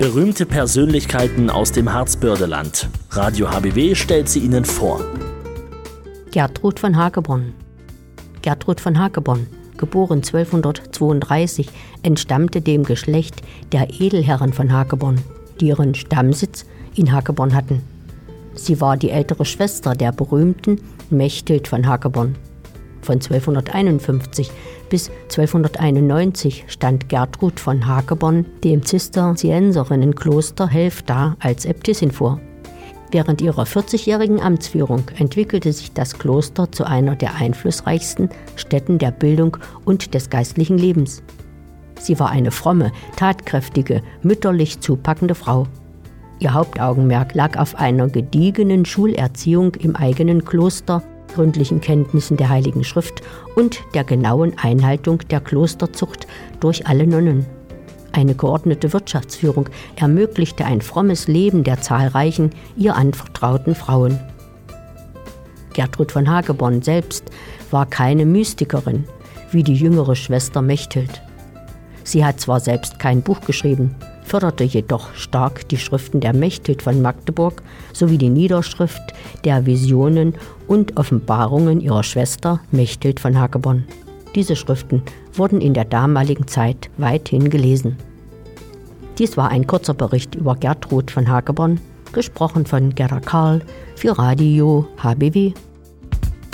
Berühmte Persönlichkeiten aus dem Harzbördeland. Radio HBW stellt sie Ihnen vor. Gertrud von Hageborn. Gertrud von Hageborn, geboren 1232, entstammte dem Geschlecht der Edelherren von Hageborn, die ihren Stammsitz in Hageborn hatten. Sie war die ältere Schwester der berühmten Mechthild von Hageborn. Von 1251 bis 1291 stand Gertrud von Hageborn dem Zisterzienserinnenkloster Helfta als Äbtissin vor. Während ihrer 40-jährigen Amtsführung entwickelte sich das Kloster zu einer der einflussreichsten Stätten der Bildung und des geistlichen Lebens. Sie war eine fromme, tatkräftige, mütterlich zupackende Frau. Ihr Hauptaugenmerk lag auf einer gediegenen Schulerziehung im eigenen Kloster, gründlichen Kenntnissen der Heiligen Schrift und der genauen Einhaltung der Klosterzucht durch alle Nonnen. Eine geordnete Wirtschaftsführung ermöglichte ein frommes Leben der zahlreichen, ihr anvertrauten Frauen. Gertrud von Hageborn selbst war keine Mystikerin, wie die jüngere Schwester Mechthild. Sie hat zwar selbst kein Buch geschrieben, förderte jedoch stark die Schriften der Mechthild von Magdeburg sowie die Niederschrift der Visionen und Offenbarungen ihrer Schwester Mechthild von Hageborn. Diese Schriften wurden in der damaligen Zeit weithin gelesen. Dies war ein kurzer Bericht über Gertrud von Hageborn, gesprochen von Gerda Karl für Radio HBW.